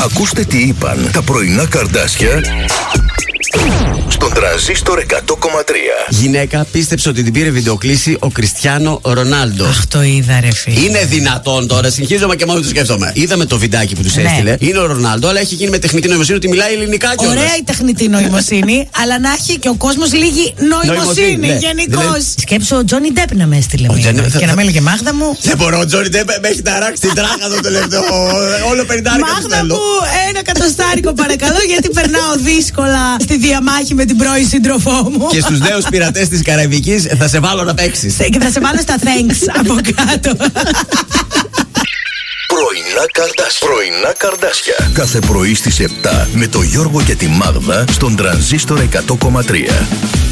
Ακούστε τι είπαν τα πρωινά Καρντάσια στον Τρανζίστορ 100,3. Γυναίκα πίστεψε ότι την πήρε βιντεοκλήση ο Κριστιάνο Ρονάλντο. Αχ, το είδα, ρε φίλε. Είναι δυνατόν τώρα, συγχύζομαι και μόνο το σκέφτομαι. Είδαμε το βιντεάκι που του έστειλε. Είναι ο Ρονάλντο, αλλά έχει γίνει με τεχνητή νοημοσύνη ότι μιλάει ελληνικά κιόλας. Ωραία η τεχνητή νοημοσύνη, αλλά να έχει και ο κόσμος λίγη νοημοσύνη γενικώς. Σκέψω ο Τζόνι Ντέπ να με έστειλε και να με έλεγε Μάγδα μου. Δεν μπορώ, ο Τζόνι Ντέπ με έχει ταράξει την τράχα το τελευταίο. Όλο 50 Μάγδα μου, ένα εκατοστάρικο παρακαλώ, γιατί περνάω δύσκολα στη διαμάχη με την πρώην σύντροφό μου. Και στους νέους πειρατές της Καραϊβικής θα σε βάλω να παίξεις. Και θα σε βάλω στα thanks από κάτω. Πρωινά Καρντάσια. Κάθε πρωί στις 7 με το Γιώργο και τη Μάγδα στον Τρανζίστορ 100,3.